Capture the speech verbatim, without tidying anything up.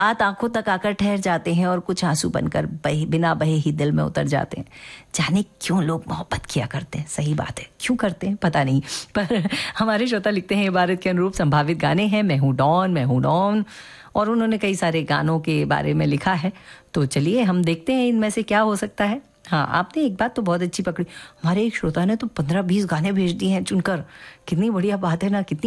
बात आंखों तक आकर ठहर जाते हैं और कुछ आंसू बनकर बहे बिना बहे ही दिल में उतर जाते हैं। जाने क्यों लोग मोहब्बत किया करते हैं, सही बात है, क्यों करते हैं पता नहीं, पर हमारे श्रोता लिखते हैं इबारत के अनुरूप संभावित गाने हैं मैं हूँ डॉन, मैं हूँ डॉन, और उन्होंने कई सारे गानों के बारे में लिखा है। तो चलिए हम देखते हैं इनमें से क्या हो सकता है। हाँ, आपने एक बात तो बहुत अच्छी पकड़ी, हमारे एक श्रोता ने तो पंद्रह बीस गाने भेज दिए हैं चुनकर। कितनी बढ़िया बात है ना, कितनी